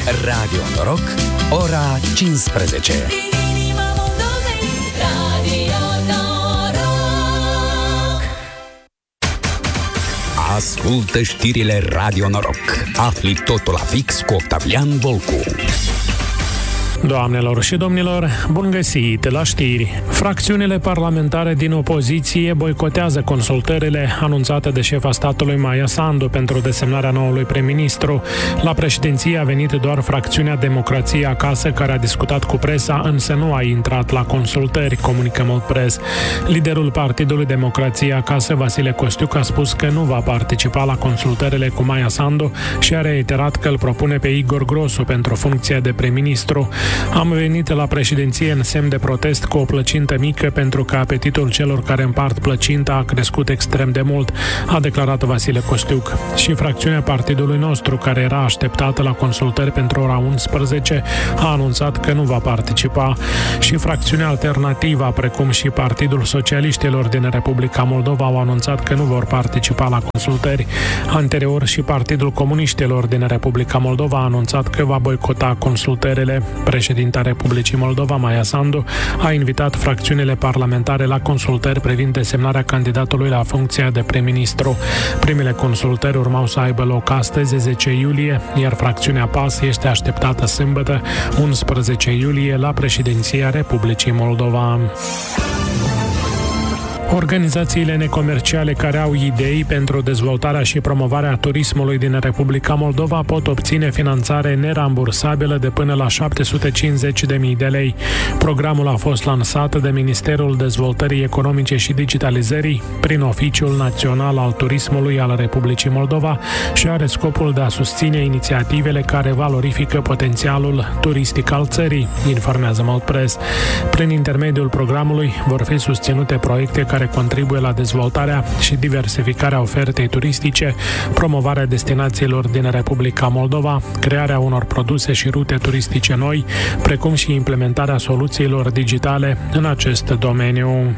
Radio Noroc, ora 15. Ascultă știrile Radio Noroc. Afli totul la fix cu Octavian Volcu. Doamnelor și domnilor, bun găsit la știri. Fracțiunile parlamentare din opoziție boicotează consultările anunțate de șefa statului Maia Sandu pentru desemnarea noului prim-ministru. La președinție a venit doar fracțiunea Democrație Acasă, care a discutat cu presa, însă nu a intrat la consultări, comunică Moldpress. Liderul Partidului Democrație Acasă, Vasile Costiuc, a spus că nu va participa la consultările cu Maia Sandu și a reiterat că îl propune pe Igor Grosu pentru funcția de prim-ministru. Am venit la președinție în semn de protest cu o plăcintă mică pentru că apetitul celor care împart plăcinta a crescut extrem de mult, a declarat Vasile Costiuc. Și fracțiunea partidului nostru, care era așteptată la consultări pentru ora 11, a anunțat că nu va participa. Și fracțiunea alternativă, precum și Partidul Socialiștilor din Republica Moldova, au anunțat că nu vor participa la consultări. Anterior, și Partidul Comuniștilor din Republica Moldova a anunțat că va boicota consultările. Președinta Republicii Moldova, Maia Sandu, a invitat fracțiunile parlamentare la consultări privind desemnarea candidatului la funcția de prim-ministru. Primele consultări urmau să aibă loc astăzi, 10 iulie, iar fracțiunea PAS este așteptată sâmbătă, 11 iulie, la președinția Republicii Moldova. Organizațiile necomerciale care au idei pentru dezvoltarea și promovarea turismului din Republica Moldova pot obține finanțare nerambursabilă de până la 750.000 de lei. Programul a fost lansat de Ministerul Dezvoltării Economice și Digitalizării prin Oficiul Național al Turismului al Republicii Moldova și are scopul de a susține inițiativele care valorifică potențialul turistic al țării, informează Moldpress. Prin intermediul programului vor fi susținute proiecte care contribuie la dezvoltarea și diversificarea ofertei turistice, promovarea destinațiilor din Republica Moldova, crearea unor produse și rute turistice noi, precum și implementarea soluțiilor digitale în acest domeniu.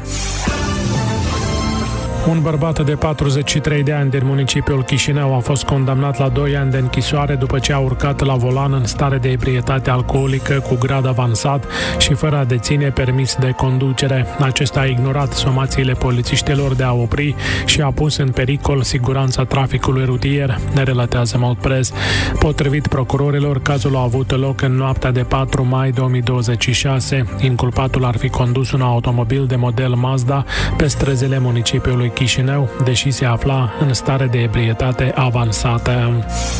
Un bărbat de 43 de ani din municipiul Chișinău a fost condamnat la 2 ani de închisoare după ce a urcat la volan în stare de ebrietate alcoolică cu grad avansat și fără a deține permis de conducere. Acesta a ignorat somațiile polițiștilor de a opri și a pus în pericol siguranța traficului rutier, ne relatează Moldpress. Potrivit procurorilor, cazul a avut loc în noaptea de 4 mai 2026. Inculpatul ar fi condus un automobil de model Mazda pe străzile municipiului Chișinău, deși se afla în stare de ebrietate avansată.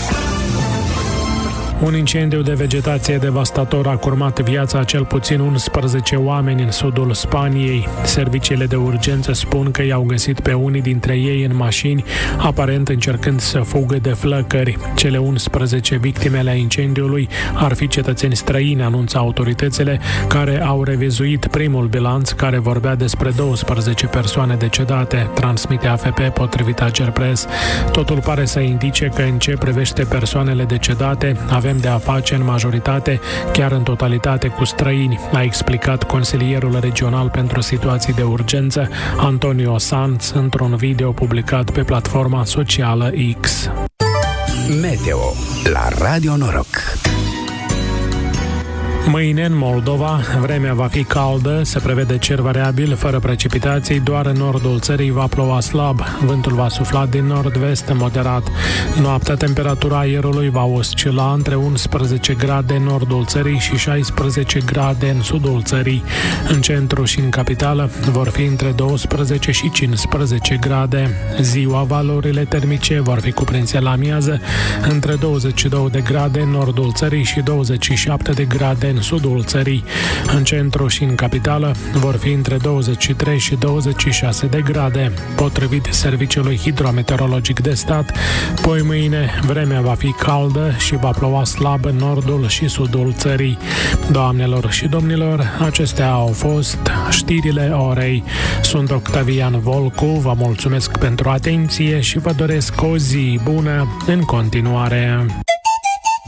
Un incendiu de vegetație devastator a curmat viața a cel puțin 11 oameni în sudul Spaniei. Serviciile de urgență spun că i-au găsit pe unii dintre ei în mașini, aparent încercând să fugă de flăcări. Cele 11 victime ale incendiului ar fi cetățeni străini, anunță autoritățile, care au revizuit primul bilanț, care vorbea despre 12 persoane decedate, transmite AFP potrivit Agerpres. Totul pare să indice că în ce privește persoanele decedate, avem de a face în majoritate, chiar în totalitate, cu străini, a explicat consilierul regional pentru situații de urgență, Antonio Sanz, într-un video publicat pe platforma socială X. Meteo la Radio Noroc. Mâine în Moldova, vremea va fi caldă, se prevede cer variabil, fără precipitații, doar în nordul țării va ploua slab, vântul va sufla din nord-vest moderat. Noaptea, temperatura aerului va oscila între 11 grade în nordul țării și 16 grade în sudul țării. În centru și în capitală vor fi între 12 și 15 grade. Ziua, valorile termice vor fi cuprinse la amiază între 22 de grade în nordul țării și 27 de grade în sudul țării. În centru și în capitală vor fi între 23 și 26 de grade. Potrivit Serviciului Hidrometeorologic de Stat, poi mâine vremea va fi caldă și va ploua slab în nordul și sudul țării. Doamnelor și domnilor, acestea au fost știrile orei. Sunt Octavian Volcu, vă mulțumesc pentru atenție și vă doresc o zi bună în continuare.